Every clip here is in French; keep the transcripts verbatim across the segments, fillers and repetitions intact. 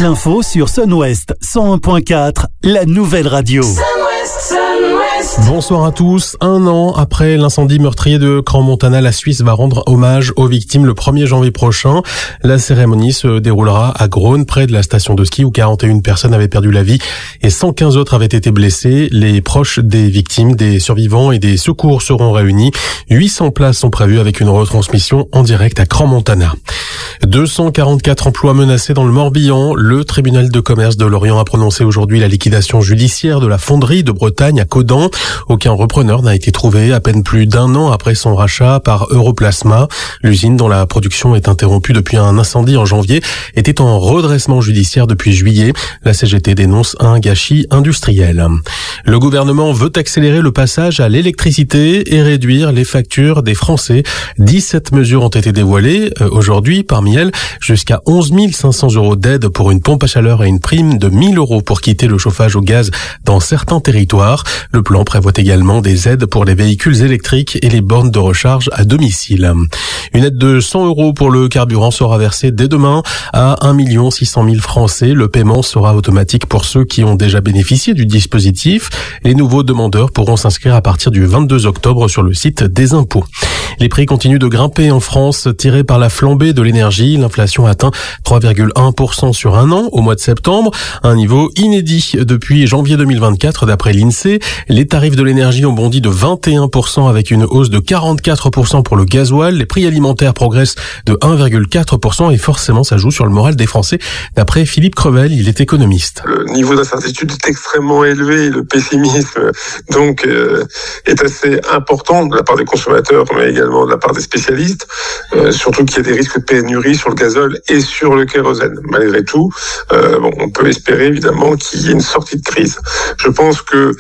l'info sur Sun-Ouest cent un point quatre, la nouvelle radio. Sun-Ouest, Sun-Ouest. Bonsoir à tous. Un an après l'incendie meurtrier de Crans-Montana, la Suisse va rendre hommage aux victimes le premier janvier prochain. La cérémonie se déroulera à Groen, près de la station de ski où quarante et une personnes avaient perdu la vie et cent quinze autres avaient été blessées. Les proches des victimes, des survivants et des secours seront réunis. huit cents places sont prévues avec une retransmission en direct à Crans-Montana. deux cent quarante-quatre emplois menacés dans le Morbihan. Le tribunal de commerce de Lorient a prononcé aujourd'hui la liquidation judiciaire de la fonderie de Bretagne à Caudan. Aucun repreneur n'a été trouvé à peine plus d'un an après son rachat par Europlasma. L'usine, dont la production est interrompue depuis un incendie en janvier, était en redressement judiciaire depuis juillet. La C G T dénonce un gâchis industriel. Le gouvernement veut accélérer le passage à l'électricité et réduire les factures des Français. dix-sept mesures ont été dévoilées euh, aujourd'hui. Parmi elles, jusqu'à onze mille cinq cents euros d'aide pour une pompe à chaleur et une prime de mille euros pour quitter le chauffage au gaz dans certains territoires. Le plan prévoit également des aides pour les véhicules électriques et les bornes de recharge à domicile. Une aide de cent euros pour le carburant sera versée dès demain à un million six cent mille Français. Le paiement sera automatique pour ceux qui ont déjà bénéficié du dispositif. Les nouveaux demandeurs pourront s'inscrire à partir du vingt-deux octobre sur le site des impôts. Les prix continuent de grimper en France, tirés par la flambée de l'énergie. L'inflation atteint trois virgule un pour cent sur un an au mois de septembre, un niveau inédit depuis janvier deux mille vingt-quatre d'après l'INSEE. Les tarifs de l'énergie ont bondi de vingt et un pour cent avec une hausse de quarante-quatre pour cent pour le gasoil. Les prix alimentaires progressent de un virgule quatre pour cent et forcément ça joue sur le moral des Français. D'après Philippe Crevel, il est économiste. Le niveau d'incertitude est extrêmement élevé, le pessimisme donc euh, est assez important de la part des consommateurs mais également de la part des spécialistes, euh, surtout qu'il y a des risques de pénurie sur le gazole et sur le kérosène. Malgré tout, euh, bon, on peut espérer évidemment qu'il y ait une sortie de crise. Je pense que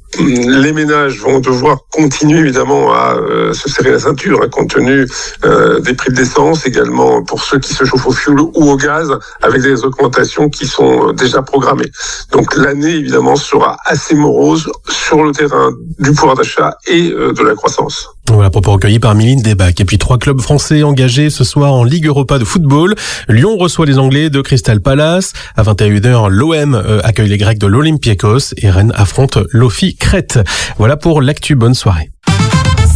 les ménages vont devoir continuer évidemment à euh, se serrer la ceinture, hein, compte tenu euh, des prix de l'essence, également pour ceux qui se chauffent au fioul ou au gaz, avec des augmentations qui sont déjà programmées. Donc l'année évidemment sera assez morose sur le terrain du pouvoir d'achat et euh, de la croissance. Voilà, propos recueillis par Mylène Debac. Et puis trois clubs français engagés ce soir en Ligue Europa de football. Lyon reçoit les Anglais de Crystal Palace. À vingt et une heures, l'O M accueille les Grecs de l'Olympiakos et Rennes affronte l'O F I Crète. Voilà pour l'actu. Bonne soirée.